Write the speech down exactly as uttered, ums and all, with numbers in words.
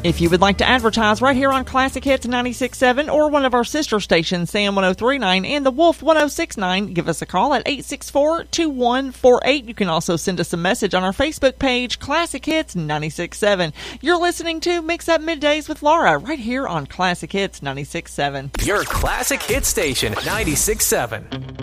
If you would like to advertise right here on Classic Hits ninety-six point seven or one of our sister stations, Sam one oh three point nine and The Wolf one oh six point nine, give us a call at eight six four, two one four eight. You can also send us a message on our Facebook page, Classic Hits ninety-six point seven. You're listening to Mix Up Middays with Laura right here on Classic Hits ninety-six point seven. Your Classic Hit Station, ninety-six point seven.